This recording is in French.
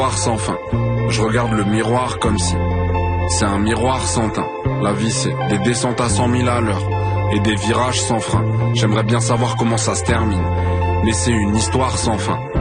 sans fin. Je regarde le miroir comme si c'est un miroir sans teint. La vie c'est des descentes à 100 000 à l'heure et des virages sans frein. J'aimerais bien savoir comment ça se termine, mais c'est une histoire sans fin.